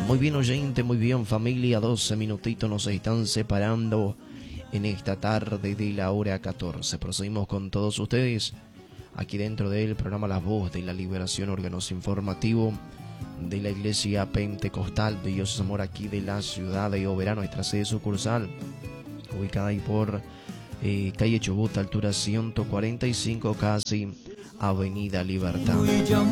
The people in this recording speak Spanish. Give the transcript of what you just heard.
Muy bien, oyente, muy bien, familia. 12 minutitos nos están separando en esta tarde de la hora 14. Procedimos con todos ustedes aquí dentro del programa La Voz de la Liberación, órgano informativo de la Iglesia Pentecostal de Dios es Amor, aquí de la ciudad de Oberá, nuestra sede sucursal, ubicada ahí por calle Chubut, altura 145, casi Avenida Libertad.